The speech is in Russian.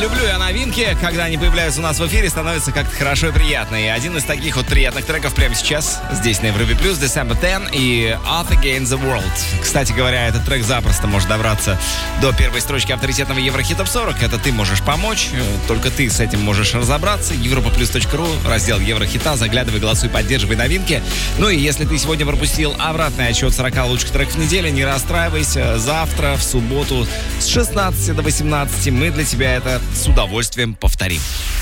Люблю я новинки, когда они появляются у нас в эфире, становится как-то хорошо и приятно. И один из таких вот приятных треков прямо сейчас, здесь на Европе Плюс, December 10 и Earth Against the World. Кстати говоря, этот трек запросто может добраться до первой строчки авторитетного Еврохит Топ 40. Это ты можешь помочь, только ты с этим можешь разобраться. europaplus.ru, раздел Еврохита, заглядывай, голосуй, поддерживай новинки. Ну и если ты сегодня пропустил обратный отчет 40 лучших треков недели, не расстраивайся. Завтра, в субботу, с 16 до 18 мы для тебя это с удовольствием повторим.